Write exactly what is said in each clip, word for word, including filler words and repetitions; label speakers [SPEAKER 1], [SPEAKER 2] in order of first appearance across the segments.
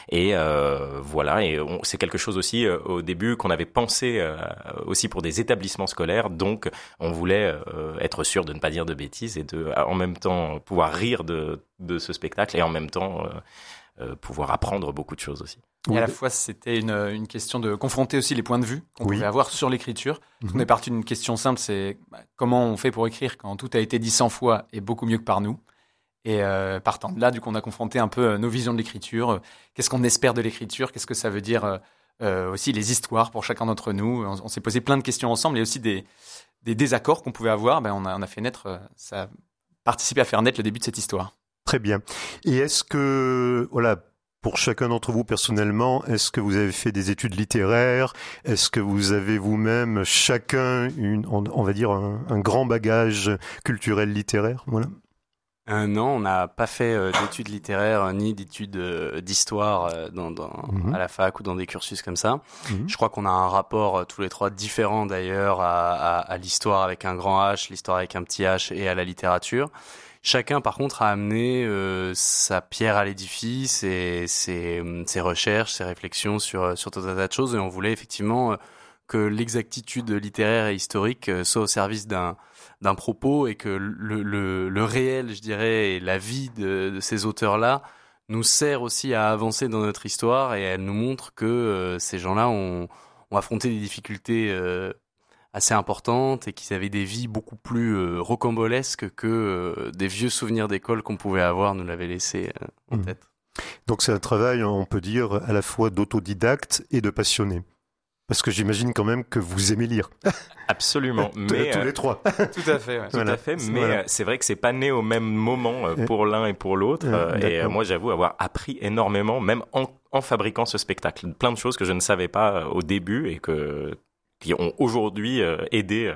[SPEAKER 1] Et euh, voilà, et on, c'est quelque chose aussi euh, au début qu'on avait pensé euh, aussi pour des établissements scolaires. Donc, on voulait euh, être sûr de ne pas dire de bêtises et de, en même temps, pouvoir rire de, de ce spectacle et en même temps euh, euh, pouvoir apprendre beaucoup de choses aussi.
[SPEAKER 2] Et oui. À la fois, c'était une, une question de confronter aussi les points de vue qu'on
[SPEAKER 3] oui.
[SPEAKER 2] pouvait avoir sur l'écriture. Mm-hmm. On est parti d'une question simple, c'est bah, comment on fait pour écrire quand tout a été dit cent fois et beaucoup mieux que par nous. Et euh, partant de là, du coup, on a confronté un peu nos visions de l'écriture. Euh, qu'est-ce qu'on espère de l'écriture ? Qu'est-ce que ça veut dire euh, euh, aussi les histoires pour chacun d'entre nous ? On, on s'est posé plein de questions ensemble et aussi des, des désaccords qu'on pouvait avoir. Ben, on, a, on a fait naître, euh, ça a participé à faire naître le début de cette histoire.
[SPEAKER 3] Très bien. Et est-ce que, voilà, pour chacun d'entre vous personnellement, est-ce que vous avez fait des études littéraires ? Est-ce que vous avez vous-même chacun, une, on, on va dire, un, un grand bagage culturel littéraire ? Voilà.
[SPEAKER 4] Euh, non, on n'a pas fait euh, d'études littéraires euh, ni d'études euh, d'histoire euh, dans, dans, mmh. à la fac ou dans des cursus comme ça. Mmh. Je crois qu'on a un rapport euh, tous les trois différent d'ailleurs à, à, à l'histoire avec un grand H, l'histoire avec un petit H et à la littérature. Chacun, par contre, a amené euh, sa pierre à l'édifice et ses, ses recherches, ses réflexions sur, sur tout un tas de choses. Et on voulait effectivement euh, que l'exactitude littéraire et historique euh, soit au service d'un, d'un propos et que le, le, le réel, je dirais, et la vie de, de ces auteurs-là nous sert aussi à avancer dans notre histoire et elle nous montre que euh, ces gens-là ont, ont affronté des difficultés euh, assez importantes et qu'ils avaient des vies beaucoup plus euh, rocambolesques que euh, des vieux souvenirs d'école qu'on pouvait avoir nous l'avaient laissé euh, en mmh. tête.
[SPEAKER 3] Donc c'est un travail, on peut dire, à la fois d'autodidacte et de passionné. Parce que j'imagine quand même que vous aimez lire.
[SPEAKER 1] Absolument. mais
[SPEAKER 3] tous les trois.
[SPEAKER 2] Tout à fait. Ouais.
[SPEAKER 1] Tout voilà. à fait. Mais voilà. C'est vrai que c'est pas né au même moment pour l'un et pour l'autre. Euh, et moi, j'avoue avoir appris énormément, même en, en fabriquant ce spectacle. Plein de choses que je ne savais pas au début et que, qui ont aujourd'hui aidé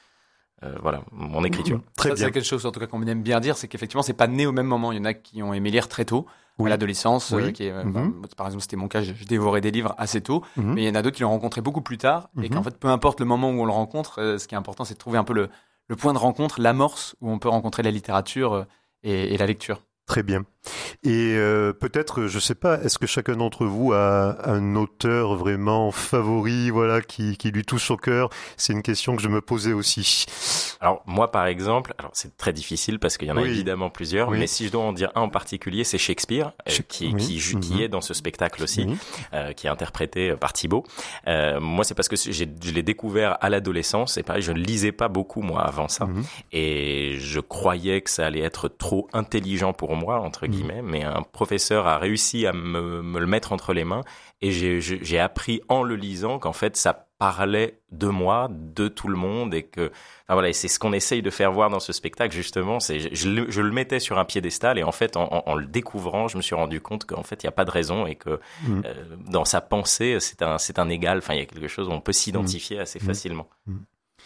[SPEAKER 1] euh, voilà, mon écriture.
[SPEAKER 2] Très Ça, bien. C'est quelque chose, en tout cas, qu'on aime bien dire, c'est qu'effectivement, c'est pas né au même moment. Il y en a qui ont aimé lire très tôt. Oui. À l'adolescence, oui. euh, qui est, euh, mm-hmm. bah, par exemple, c'était mon cas, je, je dévorais des livres assez tôt, mm-hmm. mais il y en a d'autres qui l'ont rencontré beaucoup plus tard, mm-hmm. et qu'en fait, peu importe le moment où on le rencontre, euh, ce qui est important, c'est de trouver un peu le, le point de rencontre, l'amorce où on peut rencontrer la littérature euh, et, et la lecture.
[SPEAKER 3] Très bien. Et euh, peut-être, je sais pas, est-ce que chacun d'entre vous a un auteur vraiment favori, voilà, qui, qui lui touche au cœur ? C'est une question que je me posais aussi.
[SPEAKER 1] Alors moi, par exemple, alors c'est très difficile parce qu'il y en a oui. évidemment plusieurs, oui. mais si je dois en dire un en particulier, c'est Shakespeare, euh, qui, oui. qui, qui, qui mmh. est dans ce spectacle aussi, mmh. euh, qui est interprété par Thibaut. Euh, moi, c'est parce que j'ai, je l'ai découvert à l'adolescence, et pareil, je ne lisais pas beaucoup moi avant ça, mmh. et je croyais que ça allait être trop intelligent pour moi, entre guillemets, mmh. mais un professeur a réussi à me, me le mettre entre les mains et j'ai, j'ai appris en le lisant qu'en fait ça parlait de moi, de tout le monde et que, enfin voilà, et c'est ce qu'on essaye de faire voir dans ce spectacle justement, c'est je, je, le, je le mettais sur un piédestal et en fait en, en, en le découvrant, je me suis rendu compte qu'en fait il y a pas de raison et que mmh. euh, dans sa pensée c'est un c'est un égal, enfin il y a quelque chose où on peut s'identifier mmh. assez mmh. facilement. Mmh.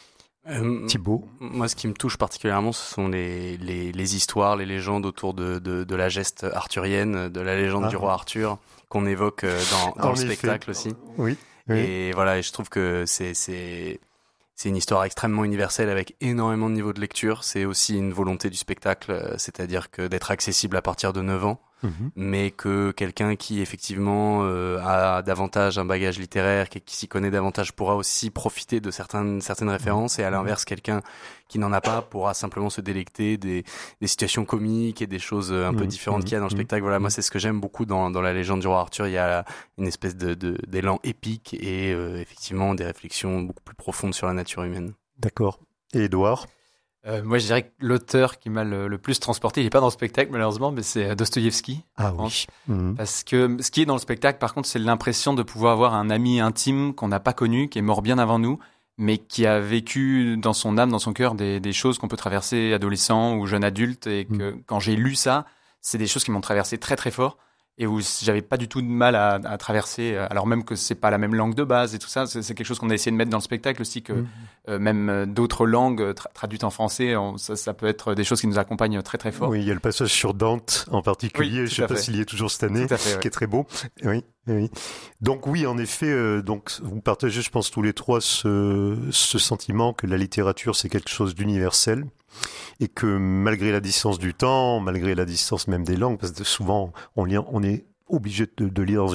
[SPEAKER 3] Euh, Thibaut.
[SPEAKER 4] Moi, ce qui me touche particulièrement, ce sont les, les, les histoires, les légendes autour de, de, de la geste arthurienne, de la légende ah. du roi Arthur, qu'on évoque dans, dans le effet. spectacle aussi.
[SPEAKER 3] Oui. oui.
[SPEAKER 4] Et voilà, et je trouve que c'est, c'est, c'est une histoire extrêmement universelle avec énormément de niveaux de lecture. C'est aussi une volonté du spectacle, c'est-à-dire que d'être accessible à partir de neuf ans. Mmh. Mais que quelqu'un qui effectivement euh, a davantage un bagage littéraire, qui, qui s'y connaît davantage, pourra aussi profiter de certaines certaines références, et à l'inverse, quelqu'un qui n'en a pas pourra simplement se délecter des des situations comiques et des choses un mmh. peu différentes mmh. qu'il y a dans le spectacle. Voilà, moi c'est ce que j'aime beaucoup dans dans la légende du roi Arthur. Il y a une espèce de, de d'élan épique et euh, effectivement des réflexions beaucoup plus profondes sur la nature humaine.
[SPEAKER 3] D'accord. Et Édouard ?
[SPEAKER 2] Euh, moi, je dirais que l'auteur qui m'a le, le plus transporté, il n'est pas dans le spectacle malheureusement, mais c'est Dostoïevski.
[SPEAKER 3] Ah oui.
[SPEAKER 2] Mmh. Parce que ce qui est dans le spectacle, par contre, c'est l'impression de pouvoir avoir un ami intime qu'on n'a pas connu, qui est mort bien avant nous, mais qui a vécu dans son âme, dans son cœur, des, des choses qu'on peut traverser adolescent ou jeune adulte. Et que mmh. quand j'ai lu ça, c'est des choses qui m'ont traversé très très fort. Et où j'avais pas du tout de mal à, à traverser, alors même que c'est pas la même langue de base et tout ça, c'est, c'est quelque chose qu'on a essayé de mettre dans le spectacle aussi, que mmh. euh, même d'autres langues tra- traduites en français, on, ça, ça peut être des choses qui nous accompagnent très très fort.
[SPEAKER 3] Oui, il y a le passage sur Dante en particulier, oui, je sais pas fait. S'il y est toujours cette année, fait, ouais. qui est très beau. Oui, oui. Donc oui, en effet, euh, donc vous partagez, je pense tous les trois, ce, ce sentiment que la littérature c'est quelque chose d'universel. Et que malgré la distance du temps, malgré la distance même des langues, parce que souvent on, lit, on est obligé de, de lire dans